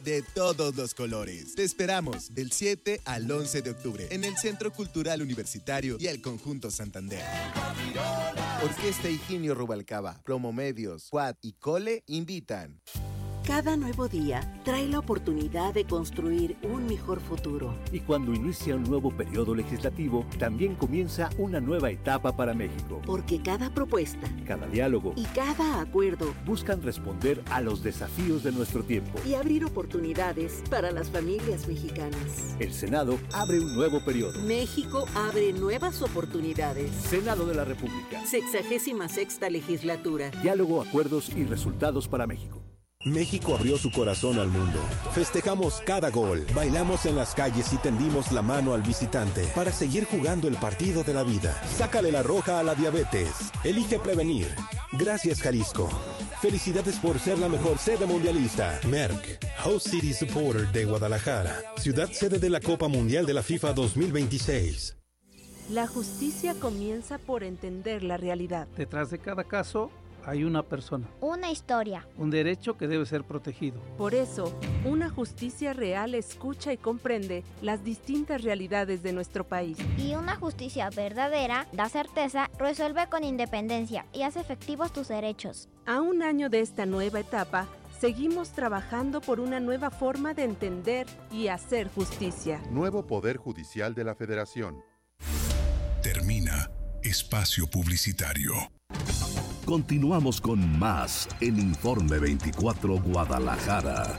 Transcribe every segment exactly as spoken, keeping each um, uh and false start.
de todos los colores. Te esperamos del siete al once de octubre en el Centro Cultural Universitario y el Conjunto Santander. Orquesta Higinio Rubalcaba, Promomedios, Quad y Cole invitan. Cada nuevo día trae la oportunidad de construir un mejor futuro. Y cuando inicia un nuevo periodo legislativo, también comienza una nueva etapa para México. Porque cada propuesta, cada diálogo y cada acuerdo buscan responder a los desafíos de nuestro tiempo y abrir oportunidades para las familias mexicanas. El Senado abre un nuevo periodo. México abre nuevas oportunidades. Senado de la República. Sexagésima sexta legislatura. Diálogo, acuerdos y resultados para México. México abrió su corazón al mundo. Festejamos cada gol, bailamos en las calles y tendimos la mano al visitante para seguir jugando el partido de la vida. Sácale la roja a la diabetes. Elige prevenir. Gracias, Jalisco. Felicidades por ser la mejor sede mundialista. Merck, Host City Supporter de Guadalajara, ciudad sede de la Copa Mundial de la FIFA dos mil veintiséis. La justicia comienza por entender la realidad. Detrás de cada caso hay una persona, una historia, un derecho que debe ser protegido. Por eso, una justicia real escucha y comprende las distintas realidades de nuestro país. Y una justicia verdadera da certeza, resuelve con independencia y hace efectivos tus derechos. A un año de esta nueva etapa, seguimos trabajando por una nueva forma de entender y hacer justicia. Nuevo Poder Judicial de la Federación. Termina Espacio Publicitario. Continuamos con más en Informe veinticuatro Guadalajara.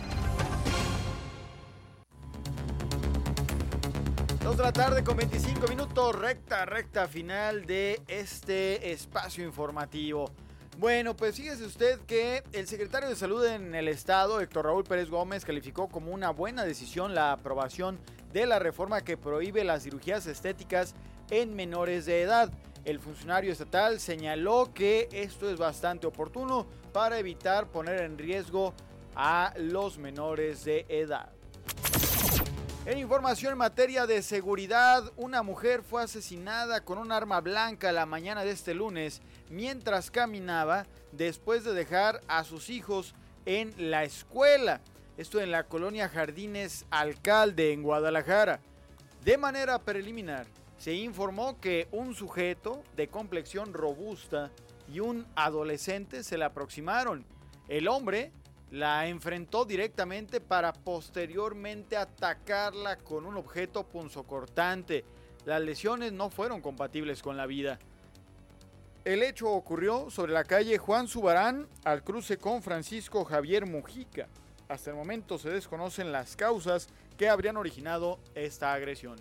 Dos de la tarde con veinticinco minutos, recta, recta final de este espacio informativo. Bueno, pues fíjese usted que el secretario de Salud en el Estado, Héctor Raúl Pérez Gómez, calificó como una buena decisión la aprobación de la reforma que prohíbe las cirugías estéticas en menores de edad. El funcionario estatal señaló que esto es bastante oportuno para evitar poner en riesgo a los menores de edad. En información en materia de seguridad, una mujer fue asesinada con un arma blanca la mañana de este lunes mientras caminaba después de dejar a sus hijos en la escuela. Esto en la colonia Jardines Alcalde en Guadalajara. De manera preliminar, se informó que un sujeto de complexión robusta y un adolescente se le aproximaron. El hombre la enfrentó directamente para posteriormente atacarla con un objeto punzocortante. Las lesiones no fueron compatibles con la vida. El hecho ocurrió sobre la calle Juan Zubarán al cruce con Francisco Javier Mujica. Hasta el momento se desconocen las causas que habrían originado esta agresión.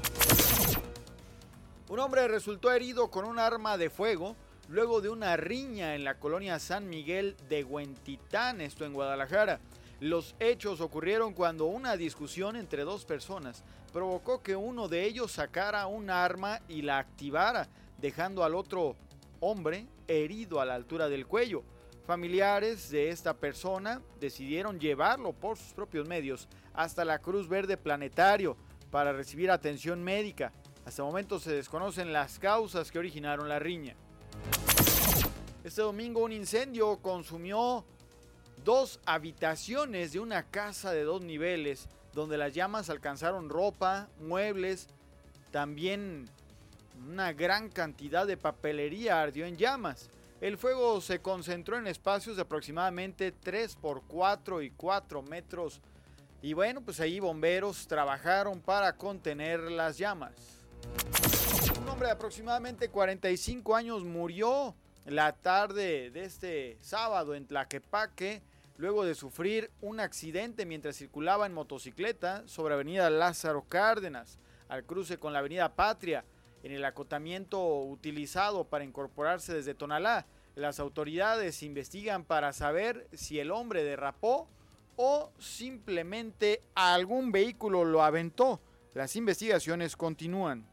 Un hombre resultó herido con un arma de fuego luego de una riña en la colonia San Miguel de Huentitán, esto en Guadalajara. Los hechos ocurrieron cuando una discusión entre dos personas provocó que uno de ellos sacara un arma y la activara, dejando al otro hombre herido a la altura del cuello. Familiares de esta persona decidieron llevarlo por sus propios medios hasta la Cruz Verde Planetario para recibir atención médica. Hasta el momento se desconocen las causas que originaron la riña. Este domingo un incendio consumió dos habitaciones de una casa de dos niveles, donde las llamas alcanzaron ropa, muebles, también una gran cantidad de papelería ardió en llamas. El fuego se concentró en espacios de aproximadamente tres por cuatro y cuatro metros. Y bueno, pues ahí bomberos trabajaron para contener las llamas. Un hombre de aproximadamente cuarenta y cinco años murió la tarde de este sábado en Tlaquepaque luego de sufrir un accidente mientras circulaba en motocicleta sobre avenida Lázaro Cárdenas, al cruce con la avenida Patria, en el acotamiento utilizado para incorporarse desde Tonalá. Las autoridades investigan para saber si el hombre derrapó o simplemente algún vehículo lo aventó. Las investigaciones continúan.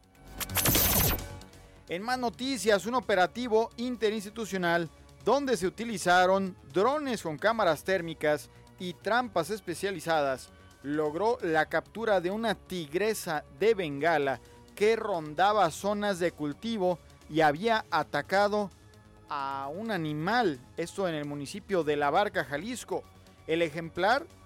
En más noticias, un operativo interinstitucional donde se utilizaron drones con cámaras térmicas y trampas especializadas logró la captura de una tigresa de Bengala que rondaba zonas de cultivo y había atacado a un animal, esto en el municipio de La Barca, Jalisco. El ejemplar